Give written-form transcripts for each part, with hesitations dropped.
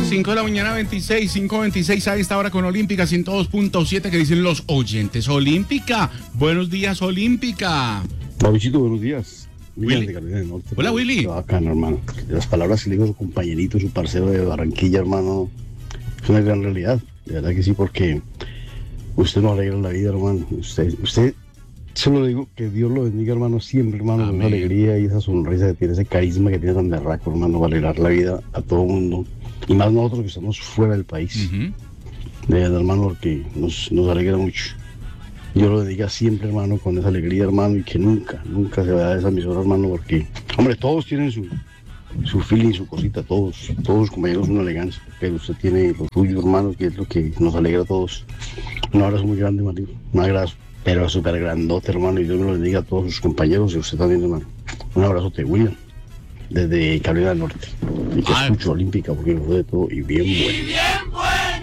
5 de la mañana, 26, 5:26 a esta hora con Olímpica 102.7, que dicen los oyentes. Olímpica, buenos días, Olímpica. Mauricio, buenos días. Willy. De Carolina del Norte. Hola, Willy. Qué bacano, hermano. Las palabras que le dijo su compañerito, su parcero de Barranquilla, hermano, es una gran realidad. De verdad que sí, porque usted nos alegra la vida, hermano. Usted, solo digo que Dios lo bendiga, hermano, siempre, hermano, con esa alegría y esa sonrisa que tiene, ese carisma que tiene tan berraco, hermano, para alegrar la vida a todo el mundo. Y más nosotros que estamos fuera del país. De verdad, hermano, porque nos alegra mucho. Yo lo bendiga siempre, hermano, con esa alegría, hermano, y que nunca se vaya de esa emisora, hermano, porque, hombre, todos tienen su feeling, su cosita, todos sus compañeros son una elegancia, pero usted tiene lo suyo, hermano, que es lo que nos alegra a todos. Un abrazo muy grande, Mario, un abrazo, pero súper grandote, hermano, y Dios me lo bendiga a todos sus compañeros y a usted también, hermano. Un abrazote, William, desde Carolina del Norte, y que escucho Olímpica, porque lo de todo y bien bueno.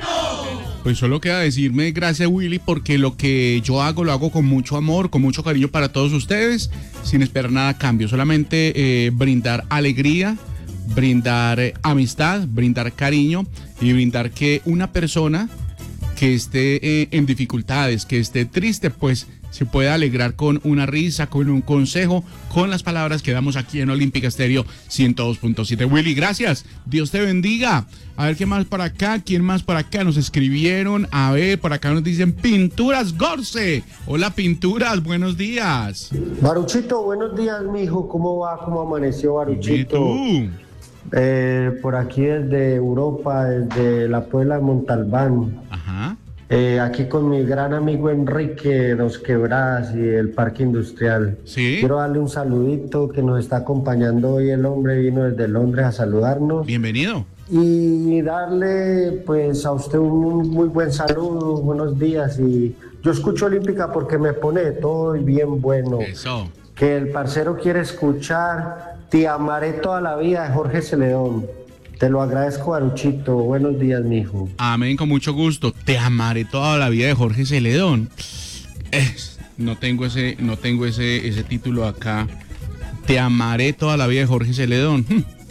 Pues solo queda decirme gracias, Willy, porque lo que yo hago, lo hago con mucho amor, con mucho cariño para todos ustedes, sin esperar nada a cambio. Solamente brindar alegría, brindar amistad, brindar cariño y brindar que una persona que esté en dificultades, que esté triste, pues se pueda alegrar con una risa, con un consejo, con las palabras que damos aquí en Olímpica Estéreo 102.7. Willy, gracias. Dios te bendiga. A ver qué más por acá, quién más por acá nos escribieron. A ver, por acá nos dicen Pinturas Gorce. Hola, Pinturas, buenos días. Baruchito, buenos días, mijo. ¿Cómo va? ¿Cómo amaneció, Baruchito? ¿Y tú? Por aquí desde Europa, desde la Puebla de Montalbán. Ajá. Aquí con mi gran amigo Enrique, Dos Quebradas y el Parque Industrial. Sí. Quiero darle un saludito que nos está acompañando hoy. El hombre vino desde Londres a saludarnos. Bienvenido. Y darle pues a usted un muy buen saludo, buenos días. Y yo escucho Olímpica porque me pone de todo y bien bueno. Eso. Que el parcero quiere escuchar Te amaré toda la vida de Jorge Celedón. Te lo agradezco, Baruchito. Buenos días, mijo. Amén, con mucho gusto. Te amaré toda la vida de Jorge Celedón. No tengo ese título acá. Te amaré toda la vida de Jorge Celedón.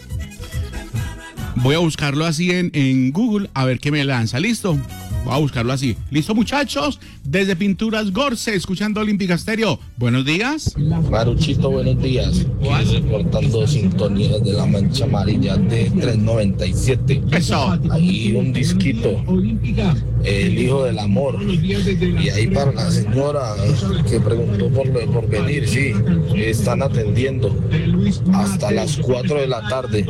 Voy a buscarlo así en Google a ver qué me lanza. ¿Listo? Voy a buscarlo así. ¿Listo, muchachos? Desde Pinturas Gorce, escuchando Olímpica Estéreo. Buenos días. Baruchito, buenos días. Reportando sintonías de la Mancha Amarilla de 397. Eso. Ahí un disquito. El hijo del amor. Y ahí para la señora que preguntó por venir, sí. Están atendiendo hasta las 4 de la tarde.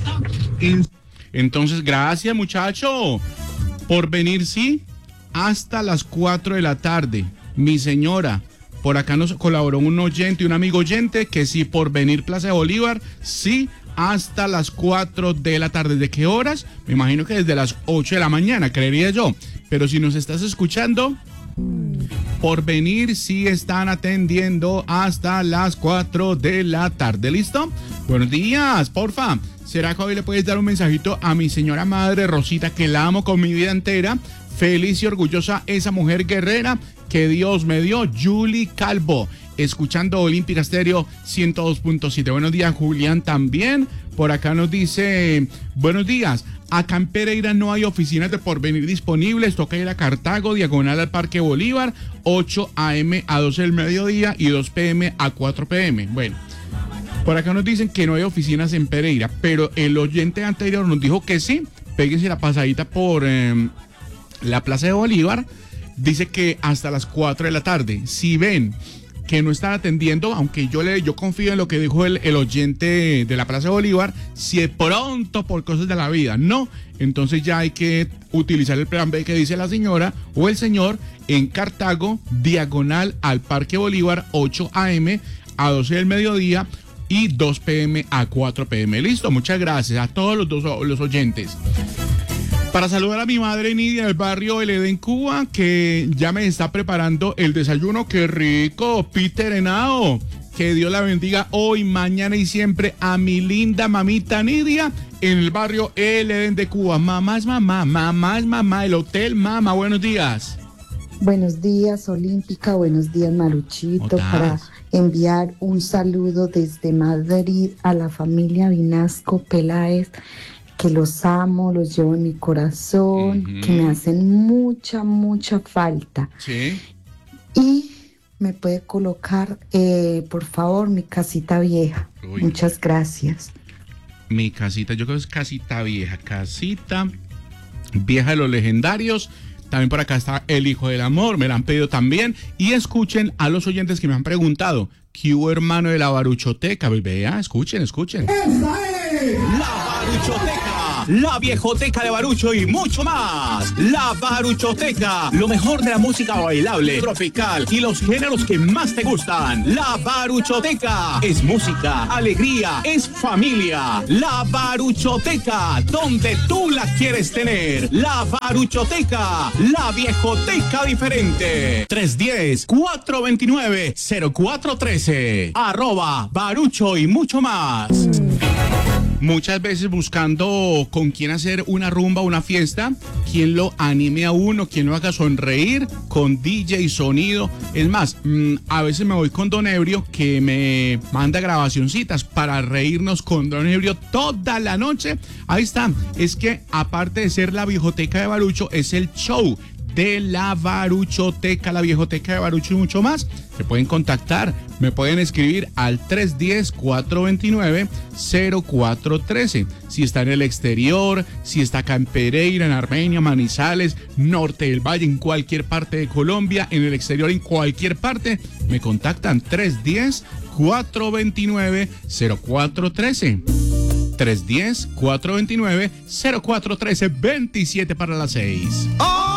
Entonces, gracias, muchacho. Por venir, sí, hasta las 4 de la tarde. Mi señora, por acá nos colaboró un oyente, un amigo oyente, que sí, por venir Plaza de Bolívar, sí, hasta las 4 de la tarde. ¿De qué horas? Me imagino que desde las 8 de la mañana, creería yo. Pero si nos estás escuchando, por venir, sí están atendiendo hasta las 4 de la tarde. ¿Listo? Buenos días, porfa. ¿Será que hoy le puedes dar un mensajito a mi señora madre Rosita, que la amo con mi vida entera? Feliz y orgullosa esa mujer guerrera que Dios me dio, Julie Calvo, escuchando Olímpica Estéreo 102.7. Buenos días, Julián, también. Por acá nos dice, buenos días. Acá en Pereira no hay oficinas de porvenir disponibles. Toca ir a Cartago, diagonal al Parque Bolívar, 8 a.m. a 12 del mediodía y 2 p.m. a 4 p.m. Bueno. Por acá nos dicen que no hay oficinas en Pereira, pero el oyente anterior nos dijo que sí. Péguense la pasadita por la Plaza de Bolívar. Dice que hasta las 4 de la tarde. Si ven que no están atendiendo, aunque yo confío en lo que dijo el oyente de la Plaza de Bolívar, si de pronto por cosas de la vida no, entonces ya hay que utilizar el plan B que dice la señora o el señor en Cartago, diagonal al Parque Bolívar, 8 a.m. a 12 del mediodía y 2 p.m. a 4 p.m. Listo, muchas gracias a todos los oyentes. Para saludar a mi madre Nidia del barrio El Edén, Cuba, que ya me está preparando el desayuno. ¡Qué rico! Peter Henao. Que Dios la bendiga hoy, mañana y siempre a mi linda mamita Nidia en el barrio El Edén de Cuba. Mamá es mamá, mamá es mamá, el hotel mamá. Buenos días. Buenos días, Olímpica. Buenos días, Maruchito. Para enviar un saludo desde Madrid a la familia Vinasco Peláez, que los amo, los llevo en mi corazón, que me hacen mucha, mucha falta. Sí. Y me puede colocar, por favor, Mi Casita Vieja. Uy. Muchas gracias. Mi casita, yo creo que es Casita Vieja. Casita Vieja de los Legendarios. También por acá está El Hijo del Amor, me la han pedido también. Y escuchen a los oyentes que me han preguntado, ¿qué hubo, hermano, de la Baruchoteca? Vea, escuchen. La Baruchoteca, la viejoteca de Barucho y mucho más. La Baruchoteca, lo mejor de la música bailable, tropical y los géneros que más te gustan. La Baruchoteca es música, alegría, es familia. La Baruchoteca, donde tú la quieres tener. La Baruchoteca, la viejoteca diferente. 310-429-0413. @Barucho y mucho más. Muchas veces buscando con quién hacer una rumba, una fiesta, quien lo anime a uno, quien lo haga sonreír con DJ, sonido. Es más, a veces me voy con Don Ebrio, que me manda grabacioncitas para reírnos con Don Ebrio toda la noche. Ahí está. Es que aparte de ser la viejoteca de Barucho, es el show de la Baruchoteca, la viejoteca de Barucho y mucho más. Se pueden contactar, me pueden escribir al 310-429-0413. Si está en el exterior, si está acá en Pereira, en Armenia, Manizales, Norte del Valle, en cualquier parte de Colombia, en el exterior, en cualquier parte, me contactan 310-429-0413. 310-429-0413, 27 para las 6.